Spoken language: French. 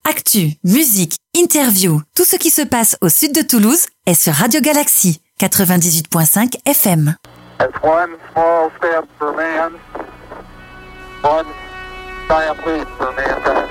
Actu, musique, interview, tout ce qui se passe au sud de Toulouse est sur Radio Galaxy 98.5 FM. That's one small step for man, one giant leap for mankind.